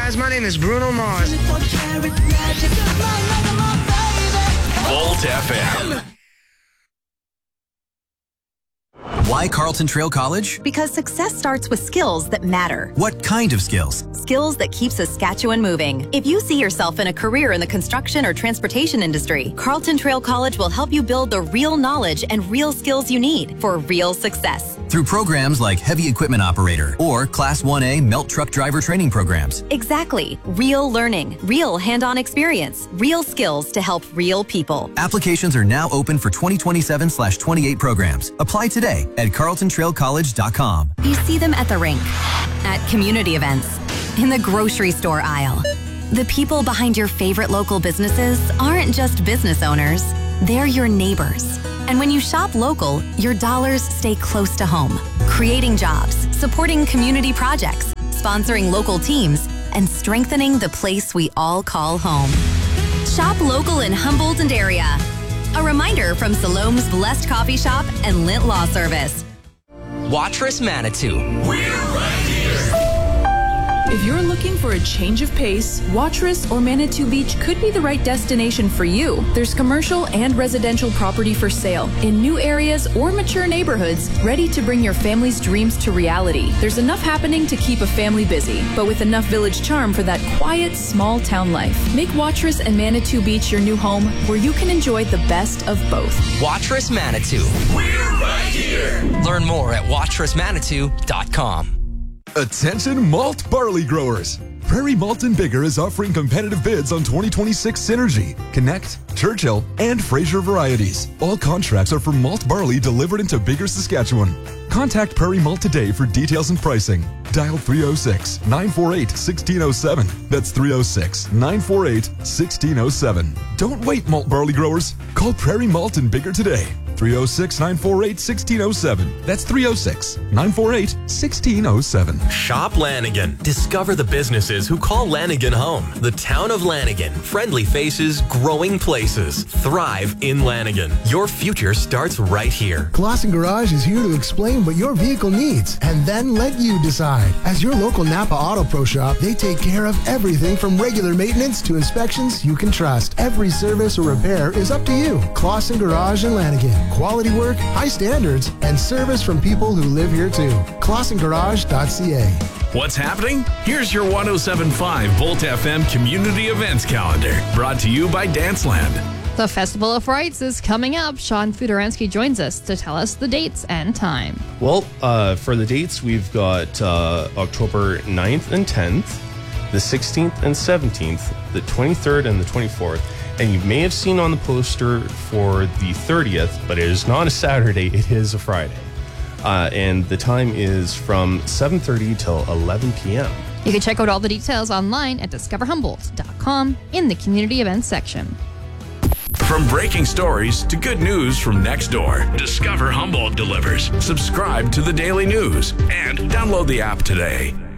guys, my name is Bruno Mars. Volt FM. Why Carlton Trail College? Because success starts with skills that matter. What kind of skills? Skills that keep Saskatchewan moving. If you see yourself in a career in the construction or transportation industry, Carlton Trail College will help you build the real knowledge and real skills you need for real success. Through programs like Heavy Equipment Operator or Class 1A Melt Truck Driver Training Programs. Exactly. Real learning, real hand-on experience, real skills to help real people. Applications are now open for 2027/28 programs. Apply today at carltontrailcollege.com. You see them at the rink, at community events, in the grocery store aisle. The people behind your favorite local businesses aren't just business owners, they're your neighbors. And when you shop local, your dollars stay close to home, creating jobs, supporting community projects, sponsoring local teams, and strengthening the place we all call home. Shop local in Humboldt and area. A reminder from Siloam's Blessed Coffee Shop and Lint Law Service. Watrous Manitou. We're right here. If you're looking for a change of pace, Watrous or Manitou Beach could be the right destination for you. There's commercial and residential property for sale in new areas or mature neighborhoods, ready to bring your family's dreams to reality. There's enough happening to keep a family busy, but with enough village charm for that quiet, small town life. Make Watrous and Manitou Beach your new home, where you can enjoy the best of both. Watrous Manitou. We're right here. Learn more at watrousmanitou.com. Attention malt barley growers. Prairie Malt and Bigger is offering competitive bids on 2026 Synergy, Connect, Churchill, and Fraser varieties. All contracts are for malt barley delivered into Bigger, Saskatchewan. Contact Prairie Malt today for details and pricing. Dial 306-948-1607. That's 306-948-1607. Don't wait, malt barley growers. Call Prairie Malt and Bigger today. 306-948-1607. That's 306-948-1607. Shop Lanigan. Discover the businesses who call Lanigan home. The town of Lanigan. Friendly faces, growing places. Thrive in Lanigan. Your future starts right here. Clausen Garage is here to explain what your vehicle needs and then let you decide. As your local Napa Auto Pro shop, they take care of everything from regular maintenance to inspections you can trust. Every service or repair is up to you. Clausen Garage in Lanigan. Quality work, high standards, and service from people who live here too. ClausenGarage.ca. What's happening? Here's your 107.5 Volt FM community events calendar, brought to you by Danceland. The Festival of Frights is coming up. Sean Fudaransky joins us to tell us the dates and time. Well, for the dates, we've got October 9th and 10th, the 16th and 17th, the 23rd and the 24th. And you may have seen on the poster for the 30th, but it is not a Saturday, it is a Friday. And the time is from 7:30 till 11 p.m. You can check out all the details online at discoverhumboldt.com in the community events section. From breaking stories to good news from next door, Discover Humboldt delivers. Subscribe to the Daily News and download the app today.